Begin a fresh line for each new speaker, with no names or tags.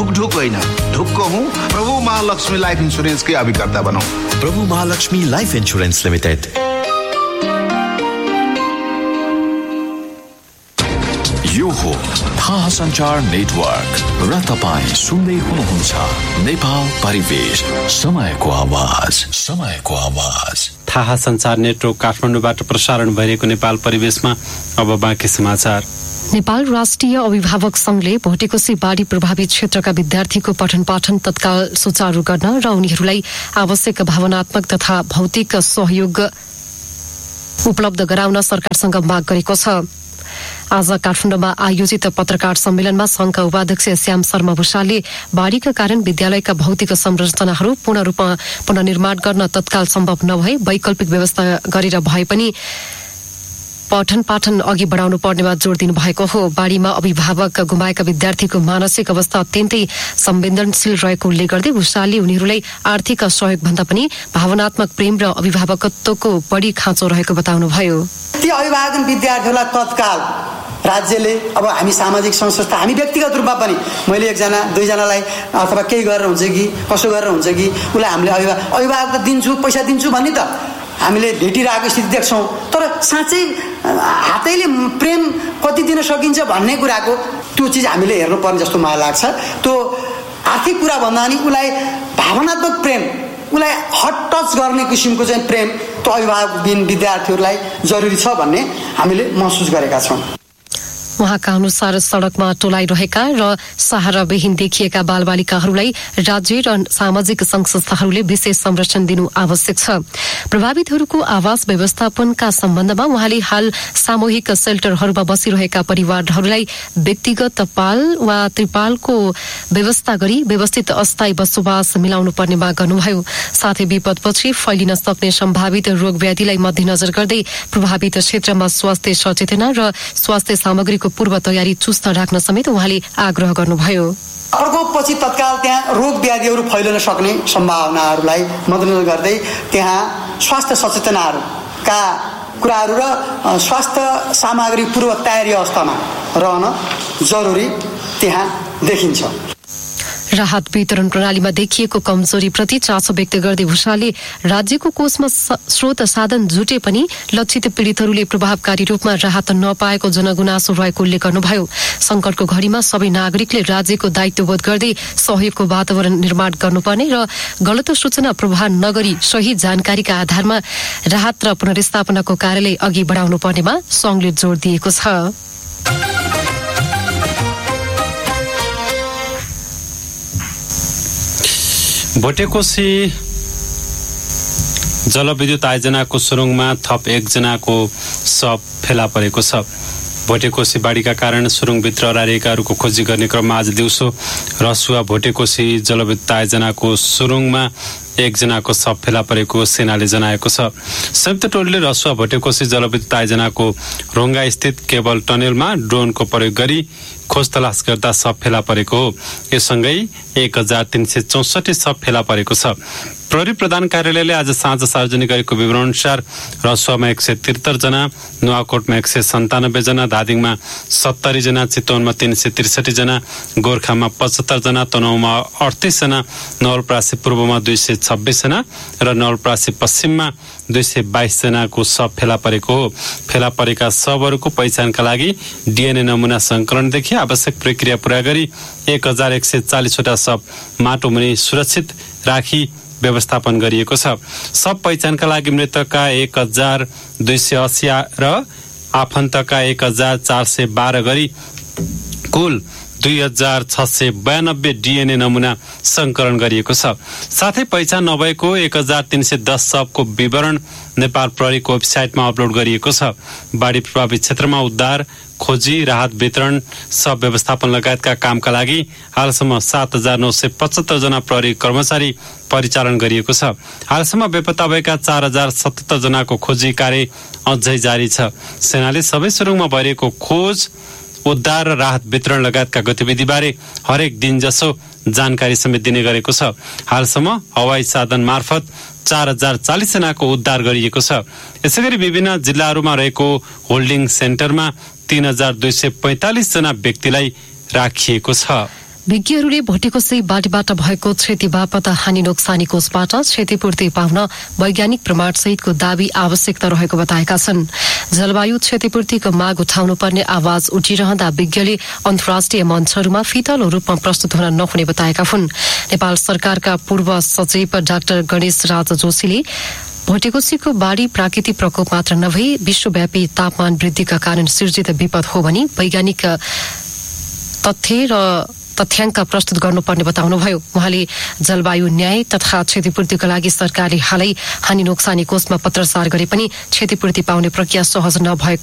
ढुक होइन, ढुक्क हूँ। प्रभु महालक्ष्मी लाइफ इंश्योरेंस के अभिकर्ता बनौं।
प्रभु महालक्ष्मी लाइफ इंश्योरेंस लिमिटेड। यो हो थाहा सञ्चार नेटवर्क र तपाईं सुन्दै हुनुहुन्छ नेपाल परिवेश, समयको आवाज।
थाहा सञ्चार नेटवर्क काठमाडौँबाट प्रसारण भइरहेको नेपाल परिवेशमा अब बाँकी समाचार।
नेपाल राष्ट्रिय अभिभावक संघले भोटेकोशी बाढी प्रभावित क्षेत्रका विद्यार्थीको पठन पाठन तत्काल सुचारू गर्न र उनीहरूलाई आवश्यक भावनात्मक तथा भौतिक सहयोग उपलब्ध गराउन सरकारसँग माग गरेको छ। आज काठमाडौँमा आयोजित पत्रकार सम्मेलनमा संघका उपाध्यक्ष श्याम शर्मा भूषालले बाढीका कारण विद्यालयका भौतिक संरचनाहरू पूर्ण रूपमा पुनर्निर्माण गर्न तत्काल सम्भव नभए वैकल्पिक व्यवस्था गरेर भए पनि पठन पाठन अघि बढाउनु पर्नेमा जोड़ दिनु भएको हो। बाढीमा अभिभावक गुमाएका विद्यार्थीको मानसिक अवस्था अत्यन्तै संवेदनशील रहेको उल्लेख गर्दै भूषालले उनीहरूलाई आर्थिक सहयोग भन्दा पनि भावनात्मक प्रेम र अभिभावकत्वको बढी खाँचो रहेको बताउनुभयो।
ती अभिभावक विद्यार्थीहरूलाई तत्काल राज्यले, अब हामी सामाजिक संस्था, हामी व्यक्तिगत रूपमा पनि, मैले एकजना दुईजनालाई अथवा केही गरेर हुन्छ कि कसो गरेर हुन्छ कि उसलाई हामीले अभिभावक त दिन्छु, पैसा दिन्छु भन्ने त हामीले भेटिरहेको स्थिति देख्छौँ। तर साँच्चै हातैले प्रेम कति दिन सकिन्छ भन्ने कुराको त्यो चिज हामीले हेर्नुपर्ने जस्तो मलाई लाग्छ। त्यो आर्थिक कुरा भन्दा पनि उसलाई भावनात्मक प्रेम, उसलाई हट टच गर्ने किसिमको चाहिँ प्रेम त्यो अभिभावकबिन विद्यार्थीहरूलाई जरुरी छ भन्ने हामीले महसुस गरेका छौँ।
उहाँका अनुसार सड़कमा टोलाइरहेका र सहाराविहीन देखिएका बालबालिकाहरूलाई राज्य र सामाजिक संघ संस्थाहरूले विशेष संरक्षण दिनु आवश्यक छ। प्रभावितहरूको आवास व्यवस्थापनका सम्बन्धमा उहाँले हाल सामूहिक सेल्टरहरूमा बसिरहेका परिवारहरूलाई व्यक्तिगत पाल वा त्रिपालको व्यवस्था गरी व्यवस्थित अस्थायी बसोबास मिलाउनु पर्ने माग गर्नुभयो। साथै विपदपछि फैलिन सक्ने सम्भावित रोग व्याधिलाई मध्यनजर गर्दै प्रभावित क्षेत्रमा स्वास्थ्य सचेतना र स्वास्थ्य सामग्री पूर्व तयारी चुस्त राख्न समेत उहाँले आग्रह गर्नुभयो।
प्रकोपपछि तत्काल त्यहाँ रोग व्याधिहरू फैलिन सक्ने सम्भावनाहरूलाई मध्यनजर गर्दै त्यहाँ स्वास्थ्य सचेतनाहरूका कुराहरू र स्वास्थ्य सामग्री पूर्व तयारी अवस्थामा रहन जरुरी त्यहाँ देखिन्छ।
राहत वितरण प्रणालीमा देखिएको कमजोरीप्रति चासो व्यक्त गर्दै भूषालले राज्यको कोषमा स्रोत साधन जुटे पनि लक्षित पीड़ितहरूले प्रभावकारी रूपमा राहत नपाएको जनगुनासो रहेको उल्लेख गर्नुभयो। संकटको घड़ीमा सबै नागरिकले राज्यको दायित्वबोध गर्दै सहयोगको वातावरण निर्माण गर्नुपर्ने र गलत सूचना प्रवाह नगरी सही जानकारीका आधारमा राहत र पुनर्स्थापनाको कार्यालय अघि बढाउनु पर्नेमा संघले जोड़ दिएको छ।
भोटेकोशी जलविद्युत आयोजनाको सुरुङमा थप एकजनाको शव फेला परेको छ। भोटेकोशी बाढीका कारण सुरुङभित्र हराएकाहरूको खोजी गर्ने क्रममा आज दिउँसो रसुवा भोटेकोशी जलविद्युत आयोजनाको सुरुङमा एकजनाको शव फेला परेको सेनाले जनाएको छ। संयुक्त टोलीले रसुवा भोटेकोशी जलविद्युत आयोजनाको रोङ्गा स्थित केबल टनेलमा ड्रोनको प्रयोग गरी खोज तलास गर्दा शव फेला परेको हो। यससँगै 1364 शव फेला परेको छ। प्रहरी प्रधान कार्यालयले आज साँझ सार्वजनिक गरेको विवरण अनुसार रसुवामा 173 जना, नुवाकोटमा 197 जना, धादिङमा 70 जना, चितवनमा 363 जना, गोर्खामा 75 जना, तनहुँमा 38 जना, नवलपरासी पूर्वमा 226 जना र नवलपरासी पश्चिममा 222 जनाको शव फेला परेको हो। फेला परेका शवहरूको पहिचानका लागि डीएनए नमूना संकलनदेखि आवश्यक प्रक्रिया पूरा गरी 1140 वटा शव माटो मुनि सुरक्षित राखी व्यवस्थापन गरिएको छ। शव पहिचानका लागि मृतकका 1280 र आफन्तका 1412 गरी कुल 2692 डीएनए नमूना संकलन गरिएको छ। साथै पहिचान नभएको 1310 शवको विवरण नेपाल प्रहरीको वेबसाइटमा अपलोड गरिएको छ। बाढी प्रभावित क्षेत्रमा उद्धार, खोजी, राहत वितरण, शव व्यवस्थापन लगायतका कामका लागि हालसम्म 7975 जना प्रहरी कर्मचारी परिचालन गरिएको छ। हालसम्म बेपत्ता भएका 4077 जनाको खोजी कार्य अझै जारी छ। सेनाले सबै सुरुङमा भइरहेको खोज, उद्धार र राहत वितरण लगायतका गतिविधिबारे हरेक दिन जसो जानकारी समेत दिने गरेको छ। हालसम्म हवाई साधन मार्फत 4040 जनाको उद्धार गरिएको छ। यसैगरी विभिन्न जिल्लाहरूमा रहेको होल्डिङ सेन्टरमा 3245 जना व्यक्तिलाई राखिएको छ।
विज्ञहरूले भोटेकोसी बाढीबाट भएको क्षति बापत हानि नोक्सानी कोषबाट क्षतिपूर्ति पाउन वैज्ञानिक प्रमाणसहितको दावी आवश्यकता रहेको बताएका छन्। जलवायु क्षतिपूर्तिको माग उठाउनुपर्ने आवाज उठिरहँदा विज्ञले अन्तर्राष्ट्रिय मञ्चहरूमा फितलो रूपमा प्रस्तुत हुन नहुने बताएका हुन्। नेपाल सरकारका पूर्व सचिव डाक्टर गणेश राज जोशीले भोटेकोसीको बाढी प्राकृतिक प्रकोप मात्र नभई विश्वव्यापी तापमान वृद्धिका कारण सिर्जित विपद हो भनी वैज्ञानिक तथ्य र तथ्याङ्क प्रस्तुत गर्नुपर्ने बताउनुभयो। उहाँले जलवायु न्याय तथा क्षतिपूर्तिका लागि सरकारले हालै हानि नोक्सानी कोषमा पत्रचार गरे पनि क्षतिपूर्ति पाउने प्रक्रिया सहज नभएको